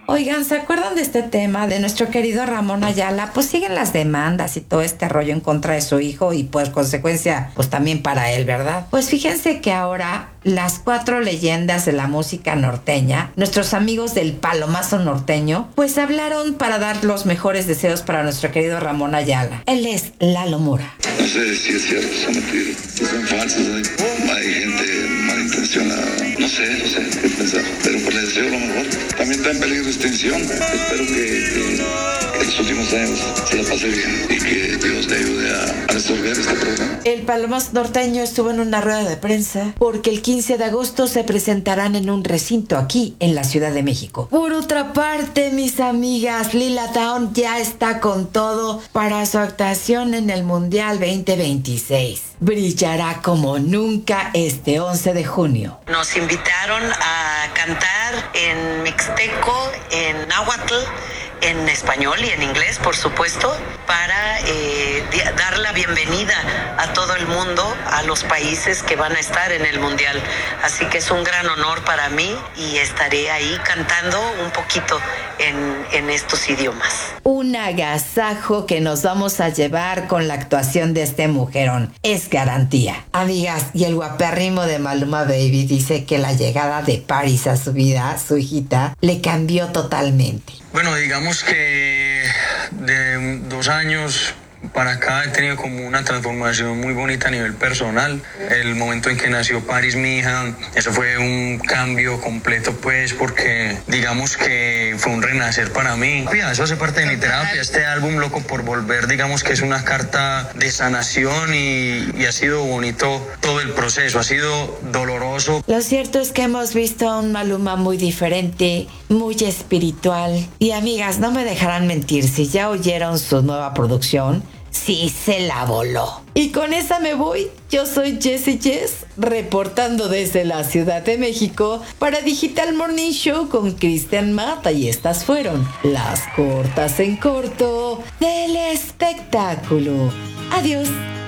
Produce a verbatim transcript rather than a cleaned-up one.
Oigan, ¿se acuerdan de este tema de nuestro querido Ramón Ayala? Pues siguen las demandas y todo este rollo en contra de su hijo y pues consecuencia, pues también para él, ¿verdad? Pues fíjense que ahora las cuatro leyendas de la música norteña, nuestros amigos del Palomazo norteño, pues hablaron para dar los mejores deseos para nuestro querido Ramón Ayala. Él es Lalo Mora. No sé si es cierto, son mentiras, si son falsas, hay, hay gente malintencionada, no sé, no sé qué pensar, pero pues les deseo lo mejor. También está en peligro de extinción, espero que, que, que en los últimos años se la pase bien y que Dios le ayude a, a resolver este problema. El Palomazo norteño estuvo en una rueda de prensa porque el quince de agosto se presentarán en un recinto aquí en la Ciudad de México. Por otra parte, mis amigas, Lila Town ya está con todo para su actuación en el Mundial veinte veintiséis. Brillará como nunca este once de junio. Nos invitaron a cantar en mixteco, en náhuatl, en español y en inglés, por supuesto, para eh, dar la bienvenida a todo el mundo, a los países que van a estar en el Mundial. Así que es un gran honor para mí y estaré ahí cantando un poquito en, en estos idiomas. Un agasajo que nos vamos a llevar con la actuación de este mujerón. Es garantía. Amigas, y el guapérrimo de Maluma Baby dice que la llegada de Paris a su vida, su hijita, le cambió totalmente. Bueno, digamos que de dos años para acá he tenido como una transformación muy bonita a nivel personal. El momento en que nació Paris, mi hija, eso fue un cambio completo, pues, porque digamos que fue un renacer para mí. Eso hace parte de mi terapia. Este álbum, Loco por Volver, digamos que es una carta de sanación y, y ha sido bonito todo el proceso, ha sido doloroso. Lo cierto es que hemos visto a un Maluma muy diferente, muy espiritual. Y amigas, no me dejarán mentir, si ya oyeron su nueva producción, sí se la voló. Y con esa me voy. Yo soy Jessie Jess, reportando desde la Ciudad de México para Digital Morning Show con Cristian Mata. Y estas fueron las cortas en corto del espectáculo. Adiós.